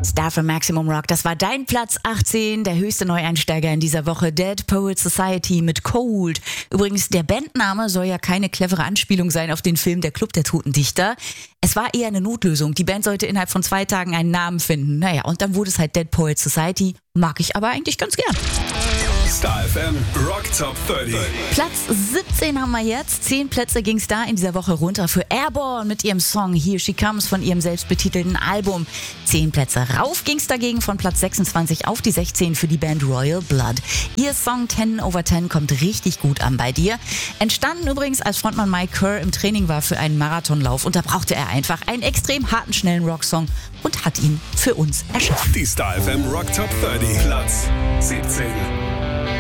Star für Maximum Rock, das war dein Platz 18, der höchste Neueinsteiger in dieser Woche, Dead Poets Society mit Cold. Übrigens, der Bandname soll ja keine clevere Anspielung sein auf den Film Der Club der Toten Dichter. Es war eher eine Notlösung. Die Band sollte innerhalb von 2 Tagen einen Namen finden. Naja, und dann wurde es halt Dead Poets Society. Mag ich aber eigentlich ganz gern. Star FM Rock Top 30. Platz 17 haben wir jetzt. 10 Plätze ging's da in dieser Woche runter für Airborne mit ihrem Song Here She Comes von ihrem selbstbetitelten Album. 10 Plätze rauf ging's dagegen von Platz 26 auf die 16 für die Band Royal Blood. Ihr Song 10/10 kommt richtig gut an bei dir. Entstanden übrigens, als Frontmann Mike Kerr im Training war für einen Marathonlauf und da brauchte er einfach einen extrem harten, schnellen Rocksong und hat ihn für uns erschaffen. Die Star FM Rock Top 30. Platz 17.